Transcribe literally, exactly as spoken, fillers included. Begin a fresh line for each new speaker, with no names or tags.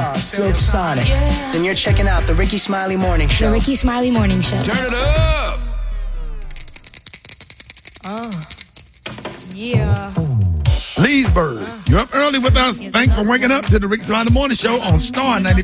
Shaw, Silk Sonic. Then you're checking out the Ricky Smiley Morning Show.
The Ricky Smiley Morning Show.
Turn it up!
Uh, yeah.
Leesburg, you're up early with us. Thanks for waking up to the Ricky Smiley Morning Show on Star ninety-five.